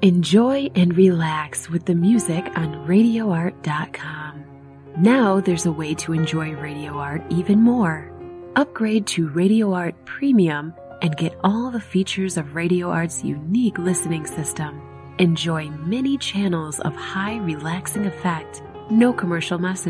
Enjoy and relax with the music on RadioArt.com. Now there's a way to enjoy Radio Art even more. Upgrade to Radio Art Premium and get all the features of Radio Art's unique listening system. Enjoy many channels of high relaxing effect, no commercial messages.